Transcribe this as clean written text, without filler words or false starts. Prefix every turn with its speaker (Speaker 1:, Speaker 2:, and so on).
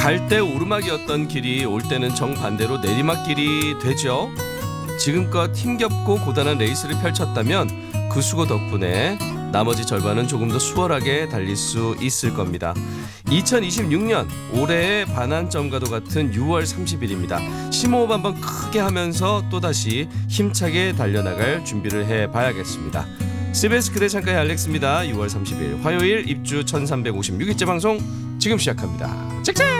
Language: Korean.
Speaker 1: 갈 때 오르막이었던 길이 올 때는 정반대로 내리막길이 되죠. 지금껏 힘겹고 고단한 레이스를 펼쳤다면 그 수고 덕분에 나머지 절반은 조금 더 수월하게 달릴 수 있을 겁니다. 2026년 올해의 반환점과도 같은 6월 30일입니다. 심호흡 한번 크게 하면서 또다시 힘차게 달려나갈 준비를 해봐야겠습니다. CBS 그대 창가의 알렉스입니다. 6월 30일 화요일 입주 1356일째 방송 지금 시작합니다. 칙칙!